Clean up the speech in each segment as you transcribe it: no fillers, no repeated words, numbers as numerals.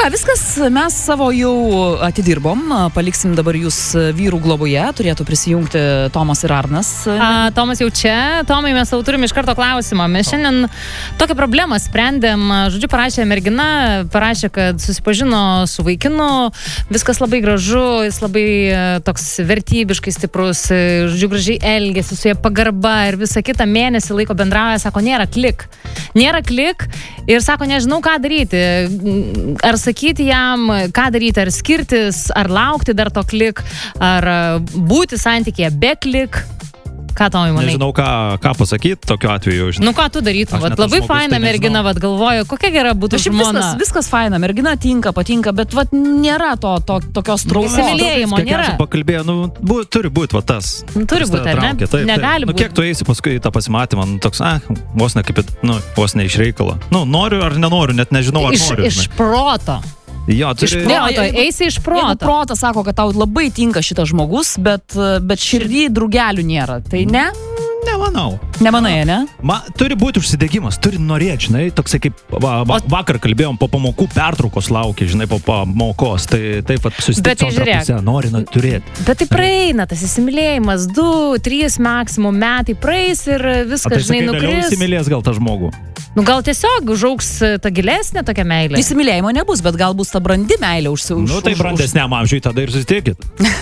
ką, viskas, mes savo jau atidirbom, paliksim dabar jūs vyrų globoje, turėtų prisijungti Tomas ir Arnas. Tomas jau čia. Tomai, mes jau turim iš karto klausimą. Mes šiandien tokią problemą sprendėm. Žodžiu, parašė mergina, parašė, kad susipažino su vaikinu, viskas labai gražu, jis labai toks vertybiškai stiprus, žodžiu, gražiai elgėsi, su jie pagarba ir visą kitą mėnesį laiko bendrauja, sako, nėra klik. Nėra klik ir sako, nežinau, ką daryti. Ar sakyti jam, ką daryti, ar skirtis, ar laukti dar to klik, ar būti santykėje be klik. Ką tau įmanai? Nežinau, ką pasakyti tokiu atveju. Nu, ką tu darytum? Labai faina mergina, galvoju, kokia gera būtų žmona. Viskas faina, mergina patinka, bet nėra tokios traumos. Įsimylėjimo nėra. Pakalbėjo, turi būti tas. Turi būti, ar ne? Negali būti. Kiek tu eisi paskui tą pasimatymą, toks, vos ne kaip, vos ne iš reikalo. Noriu ar nenoriu, net nežinau, ar noriu. Iš proto. Jo, eisi iš proto. Jeigu protas sako, kad tau labai tinka šitas žmogus, bet širdį drugelių nėra, tai ne? Nemanau. Nemanai, ne? Turi būti užsidegimas, turi norėti, žinai, toksai kaip vakar kalbėjom, po pamokų pertraukos laukia, žinai, po pamokos, tai taip pat susitikti su antrą pusę, nori turėti. Bet tai praeina, tas įsimylėjimas, 2-3 maksimum metai praeis ir viskas, žinai, nukris. Tai įsimylės gal tą žmogų? Gal tiesiog užaugs ta gilesnė tokia meilė. Įsimylėjimo nebus, bet gal bus ta brandi meilė užsiaugs. Tai brandesniam amžiui tada ir susitikit.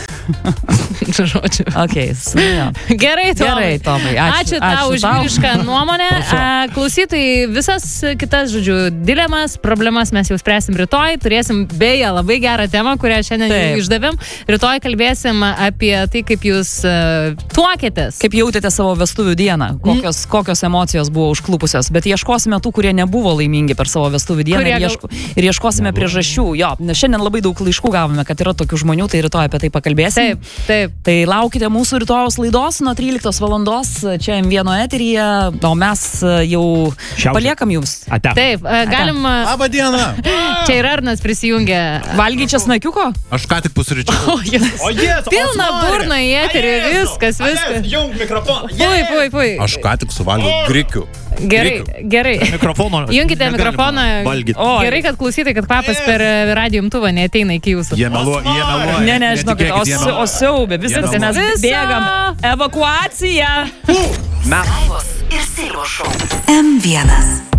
Žodžiu. Okay, Gerai, Tomai. Ačiū tau už vyrišką nuomonę. Klausytojai, visas kitas, žodžiu, dilemas, problemas mes jau spręsim rytoj. Turėsim beje labai gerą temą, kurią šiandien išdavėm. Rytoj kalbėsim apie tai, kaip jūs tuokėtės. Kaip jautėte savo vestuvių dieną. Kokios emocijos buvo užklupusios. Bet ieškosime tų, kurie nebuvo laimingi per savo vestuvių dieną ir ieškosime priežasčių. Jo, šiandien labai daug laiškų gavome, kad yra tokių žmonių, tai rytoj apie tai pakalbėsim. Taip. Tai laukite mūsų rytojos laidos nuo 13 valandos čia M1 eteryje, o mes jau paliekam jums. Taip, galim... Labą dieną! Čia ir Arnas prisijungė. Valgy česnakiuko? Aš ką tik pusryčiau. Pilna burna į eterį, viskas. Jung mikrofoną. Fui. Aš ką tik suvalgiau grikių. Gerai. Jungite mikrofoną. Gerai, kad klausytai, kad kvapas per radijo imtuvą neateina iki jūsų. Jie meluoja. Ne, žinokit, o siaubė, viskas, mes bėgam. Evakuacija. Laivos ir Silvos šou. M1.